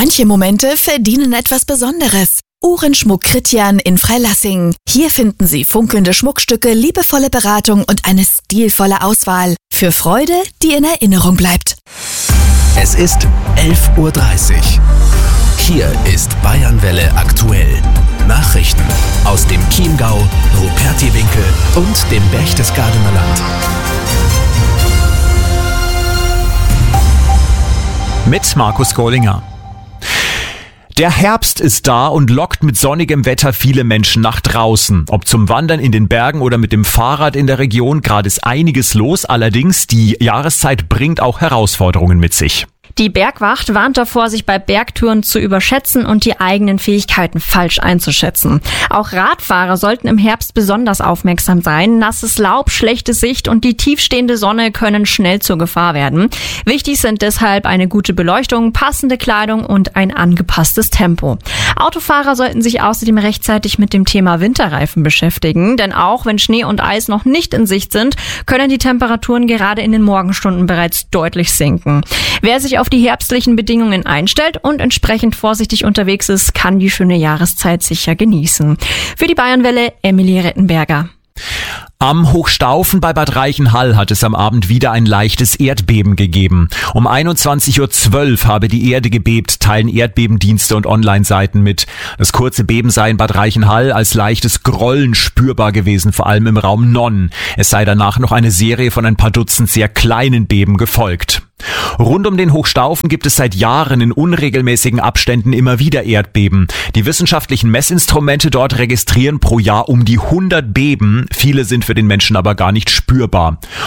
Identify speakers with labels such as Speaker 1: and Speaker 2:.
Speaker 1: Manche Momente verdienen etwas Besonderes. Uhrenschmuck Kritjan in Freilassing. Hier finden Sie funkelnde Schmuckstücke, liebevolle Beratung und eine stilvolle Auswahl. Für Freude, die in Erinnerung bleibt.
Speaker 2: Es ist 11:30 Uhr. Hier ist Bayernwelle aktuell. Nachrichten aus dem Chiemgau, Rupertiwinkel und dem Berchtesgadener Land.
Speaker 3: Mit Markus Gollinger. Der Herbst ist da und lockt mit sonnigem Wetter viele Menschen nach draußen. Ob zum Wandern in den Bergen oder mit dem Fahrrad in der Region, gerade ist einiges los. Allerdings, die Jahreszeit bringt auch Herausforderungen mit sich.
Speaker 4: Die Bergwacht warnt davor, sich bei Bergtouren zu überschätzen und die eigenen Fähigkeiten falsch einzuschätzen. Auch Radfahrer sollten im Herbst besonders aufmerksam sein. Nasses Laub, schlechte Sicht und die tiefstehende Sonne können schnell zur Gefahr werden. Wichtig sind deshalb eine gute Beleuchtung, passende Kleidung und ein angepasstes Tempo. Autofahrer sollten sich außerdem rechtzeitig mit dem Thema Winterreifen beschäftigen, denn auch wenn Schnee und Eis noch nicht in Sicht sind, können die Temperaturen gerade in den Morgenstunden bereits deutlich sinken. Wer sich auf die herbstlichen Bedingungen einstellt und entsprechend vorsichtig unterwegs ist, kann die schöne Jahreszeit sicher genießen. Für die Bayernwelle, Emilie Rettenberger.
Speaker 3: Am Hochstaufen bei Bad Reichenhall hat es am Abend wieder ein leichtes Erdbeben gegeben. Um 21:12 Uhr habe die Erde gebebt, teilen Erdbebendienste und Online-Seiten mit. Das kurze Beben sei in Bad Reichenhall als leichtes Grollen spürbar gewesen, vor allem im Raum Nonn. Es sei danach noch eine Serie von ein paar Dutzend sehr kleinen Beben gefolgt. Rund um den Hochstaufen gibt es seit Jahren in unregelmäßigen Abständen immer wieder Erdbeben. Die wissenschaftlichen Messinstrumente dort registrieren pro Jahr um die 100 Beben. Viele sind für den Menschen aber gar nicht spürbar.